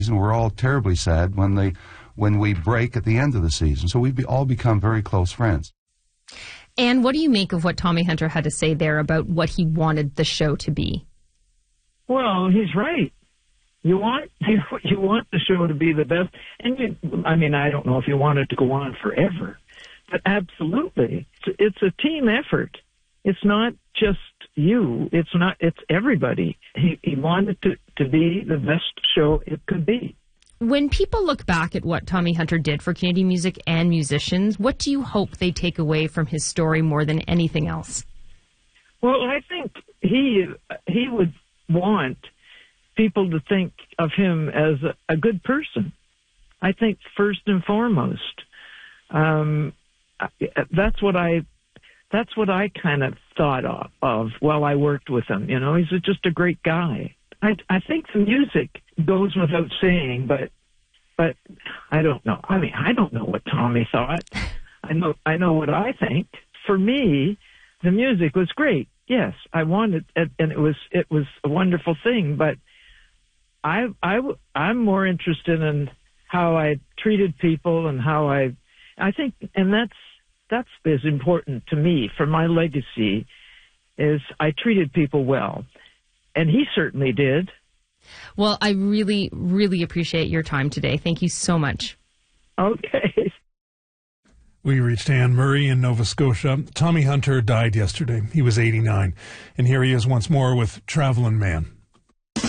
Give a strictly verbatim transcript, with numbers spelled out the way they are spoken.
And we're all terribly sad when they when we break at the end of the season. So we be, all become very close friends. And what do you make of what Tommy Hunter had to say there about what he wanted the show to be? Well, he's right. You want you, you want the show to be the best. And you, I mean, I don't know if you want it to go on forever, but absolutely, it's, it's a team effort. It's not just you. It's not. It's everybody. He, he wanted to, to be the best show it could be. When people look back at what Tommy Hunter did for Canadian music and musicians, what do you hope they take away from his story more than anything else? Well, I think he he would want people to think of him as a, a good person. I think first and foremost, um, that's what I. That's what I kind of thought of, of while I worked with him. You know, he's a, just a great guy. I, I think the music goes without saying, but but I don't know. I mean, I don't know what Tommy thought. I know I know what I think. For me, the music was great. Yes, I wanted, and it was it was a wonderful thing. But I I I'm more interested in how I treated people and how I I think, and that's. That's as important to me for my legacy is I treated people well. And he certainly did. Well, I really, really appreciate your time today. Thank you so much. Okay. We reached Anne Murray in Nova Scotia. Tommy Hunter died yesterday. He was eighty-nine. And here he is once more with Travelin' Man.